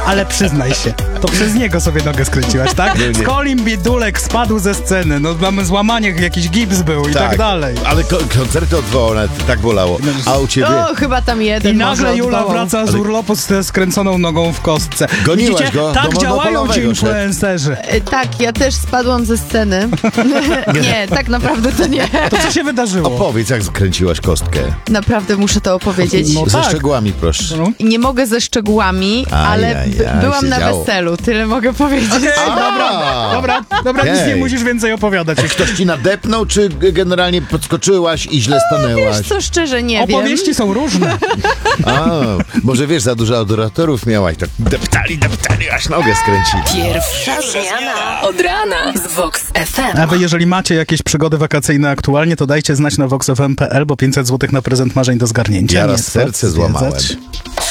Ale przyznaj się, to przez niego sobie nogę skręciłaś, tak? Nie. Skolim Bidulek spadł ze sceny, no mamy złamanie, jakiś gips był i tak dalej. Ale koncerty odwołane, tak bolało. A u ciebie? O, chyba tam jeden I nagle może Jula odwołał. wraca z urlopu z skręconą nogą w kostce. Goniłaś Widzicie? go? Tak Do działają ci monopolowego influencerzy. Tak, ja też spadłam ze sceny. Nie, tak naprawdę to nie. To co się wydarzyło? Opowiedz, jak skręciłaś kostkę. Naprawdę muszę to opowiedzieć. No Ze tak. szczegółami, proszę. No. Nie mogę ze szczegółami, ale byłam się na działo. weselu, tyle mogę powiedzieć. Dobra, nic Okej. nie musisz więcej opowiadać. Ktoś ci nadepnął, czy generalnie podskoczyłaś i źle stanęłaś? Wiesz co, szczerze nie wiem. Opowieści są różne. A, może wiesz, za dużo adoratorów miałaś, tak deptali, aż nogę skręcili. Pierwsza zmiana od rana z Vox FM. A wy, jeżeli macie jakieś przygody wakacyjne aktualnie, to dajcie znać na voxfm.pl, bo 500 zł na prezent marzeń do zgarnięcia. Ja Nie raz co serce złamałem. zwiedzać.